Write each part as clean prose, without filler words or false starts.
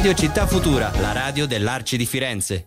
Radio Città Futura, la radio dell'Arci di Firenze.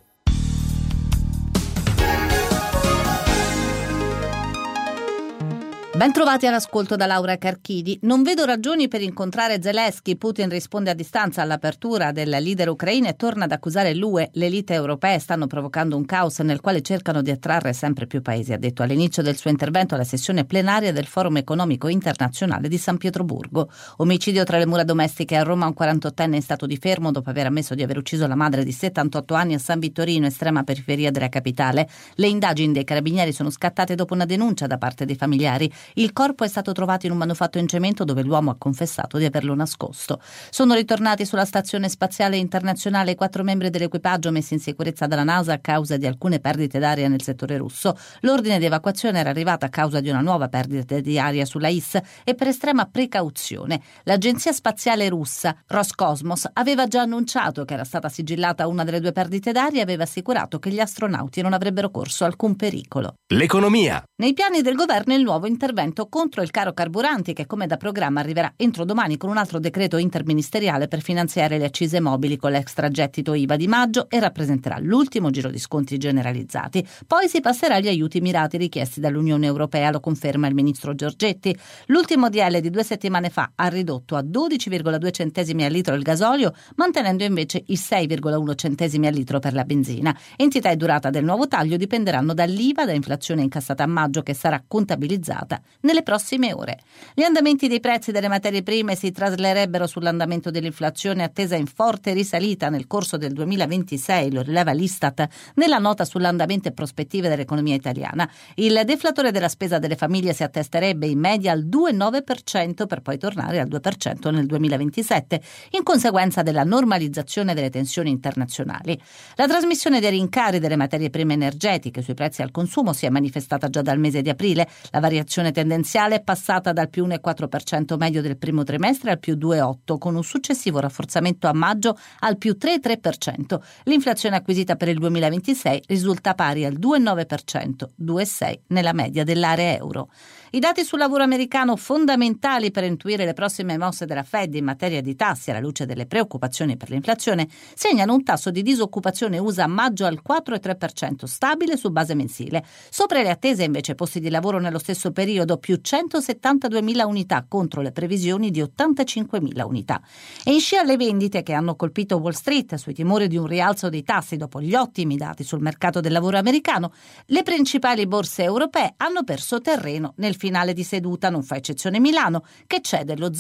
Ben trovati all'ascolto da Laura Carchidi. Non vedo ragioni per incontrare Zelensky. Putin risponde a distanza all'apertura del leader ucraino e torna ad accusare l'UE. Le elite europee stanno provocando un caos nel quale cercano di attrarre sempre più paesi, ha detto all'inizio del suo intervento alla sessione plenaria del Forum Economico Internazionale di San Pietroburgo. Omicidio tra le mura domestiche. A Roma un 48enne in stato di fermo dopo aver ammesso di aver ucciso la madre di 78 anni a San Vittorino, estrema periferia della capitale. Le indagini dei carabinieri sono scattate dopo una denuncia da parte dei familiari. Il corpo è stato trovato in un manufatto in cemento dove l'uomo ha confessato di averlo nascosto. Sono ritornati sulla Stazione Spaziale Internazionale 4 membri dell'equipaggio messi in sicurezza dalla NASA a causa di alcune perdite d'aria nel settore russo. L'ordine di evacuazione era arrivato a causa di una nuova perdita di aria sulla IS e per estrema precauzione. L'agenzia spaziale russa Roscosmos aveva già annunciato che era stata sigillata una delle 2 perdite d'aria e aveva assicurato che gli astronauti non avrebbero corso alcun pericolo. L'economia. Nei piani del governo il nuovo intervento contro il caro carburanti che come da programma arriverà entro domani con un altro decreto interministeriale per finanziare le accise mobili con l'extragettito IVA di maggio e rappresenterà l'ultimo giro di sconti generalizzati. Poi si passerà agli aiuti mirati richiesti dall'Unione Europea, lo conferma il ministro Giorgetti. L'ultimo DL di 2 settimane fa ha ridotto a 12,2 centesimi al litro il gasolio, mantenendo invece i 6,1 centesimi al litro per la benzina. Entità e durata del nuovo taglio dipenderanno dall'IVA da inflazione incassata a maggio che sarà contabilizzata nelle prossime ore. Gli andamenti dei prezzi delle materie prime si traslerebbero sull'andamento dell'inflazione attesa in forte risalita nel corso del 2026, lo rileva l'Istat nella nota sull'andamento e prospettive dell'economia italiana. Il deflatore della spesa delle famiglie si attesterebbe in media al 2,9% per poi tornare al 2% nel 2027, in conseguenza della normalizzazione delle tensioni internazionali. La trasmissione dei rincari delle materie prime energetiche sui prezzi al consumo si è manifestata già dal mese di aprile. La variazione tendenziale è passata dal più 1,4% medio del primo trimestre al più 2,8%, con un successivo rafforzamento a maggio al più 3,3%. L'inflazione acquisita per il 2026 risulta pari al 2,9%, 2,6% nella media dell'area euro. I dati sul lavoro americano, fondamentali per intuire le prossime mosse della Fed in materia di tassi alla luce delle preoccupazioni per l'inflazione, segnano un tasso di disoccupazione USA a maggio al 4,3%, stabile su base mensile. Sopra le attese invece posti di lavoro nello stesso periodo, più 172.000 unità contro le previsioni di 85.000 unità. E in scia alle vendite che hanno colpito Wall Street sui timori di un rialzo dei tassi dopo gli ottimi dati sul mercato del lavoro americano, le principali borse europee hanno perso terreno nel finale di seduta, non fa eccezione Milano, che cede lo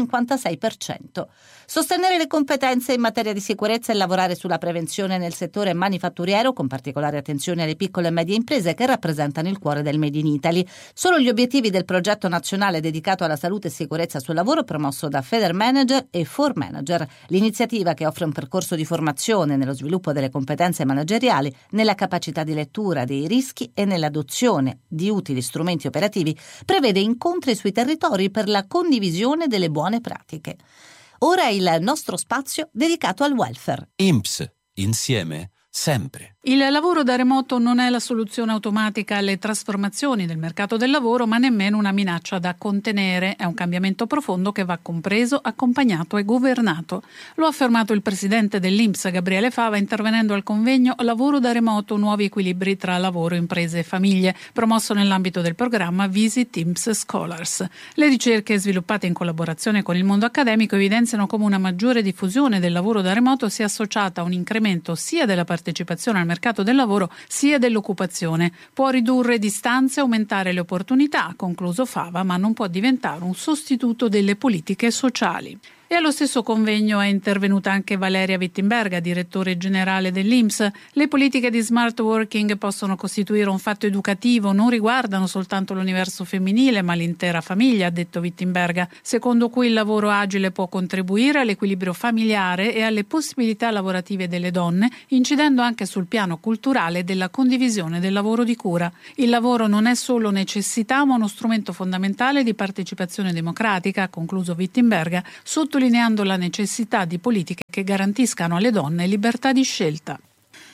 0,56%. Sostenere le competenze in materia di sicurezza e lavorare sulla prevenzione nel settore manifatturiero, con particolare attenzione alle piccole e medie imprese che rappresentano il cuore del Made in Italy. Sono gli obiettivi del progetto nazionale dedicato alla salute e sicurezza sul lavoro promosso da Federmanager e ForManager, l'iniziativa che offre un percorso di formazione nello sviluppo delle competenze manageriali, nella capacità di lettura dei rischi e nell'adozione di utili strumenti operativi, prevede incontri sui territori per la condivisione delle buone pratiche. Ora il nostro spazio dedicato al welfare. INPS, insieme, sempre. Il lavoro da remoto non è la soluzione automatica alle trasformazioni del mercato del lavoro, ma nemmeno una minaccia da contenere. È un cambiamento profondo che va compreso, accompagnato e governato. Lo ha affermato il presidente dell'INPS, Gabriele Fava, intervenendo al convegno Lavoro da remoto, nuovi equilibri tra lavoro, imprese e famiglie, promosso nell'ambito del programma Visit INPS Scholars. Le ricerche sviluppate in collaborazione con il mondo accademico evidenziano come una maggiore diffusione del lavoro da remoto sia associata a un incremento sia della partecipazione al mercato del lavoro sia dell'occupazione. Può ridurre distanze e aumentare le opportunità, ha concluso Fava, ma non può diventare un sostituto delle politiche sociali. E allo stesso convegno è intervenuta anche Valeria Wittenberga, direttore generale dell'INPS. Le politiche di smart working possono costituire un fatto educativo, non riguardano soltanto l'universo femminile ma l'intera famiglia, ha detto Wittenberga, secondo cui il lavoro agile può contribuire all'equilibrio familiare e alle possibilità lavorative delle donne, incidendo anche sul piano culturale della condivisione del lavoro di cura. Il lavoro non è solo necessità ma uno strumento fondamentale di partecipazione democratica, ha concluso Wittenberga, sottolineando la necessità di politiche che garantiscano alle donne libertà di scelta.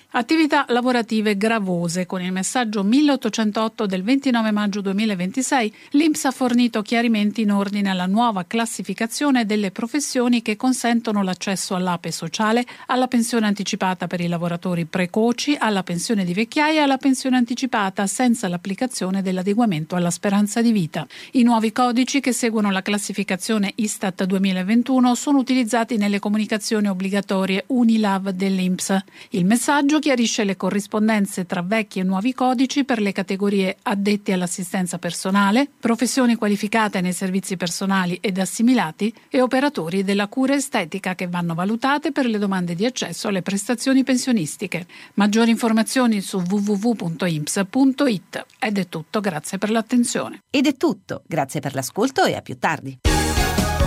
Attività lavorative gravose. Con il messaggio 1808 del 29 maggio 2026, l'INPS ha fornito chiarimenti in ordine alla nuova classificazione delle professioni che consentono l'accesso all'APE sociale, alla pensione anticipata per i lavoratori precoci, alla pensione di vecchiaia e alla pensione anticipata senza l'applicazione dell'adeguamento alla speranza di vita. I nuovi codici che seguono la classificazione Istat 2021 sono utilizzati nelle comunicazioni obbligatorie Unilav dell'INPS. Il messaggio chiarisce le corrispondenze tra vecchi e nuovi codici per le categorie addetti all'assistenza personale, professioni qualificate nei servizi personali ed assimilati e operatori della cura estetica che vanno valutate per le domande di accesso alle prestazioni pensionistiche. Maggiori informazioni su www.inps.it. Ed è tutto, grazie per l'attenzione. Ed è tutto, grazie per l'ascolto e a più tardi.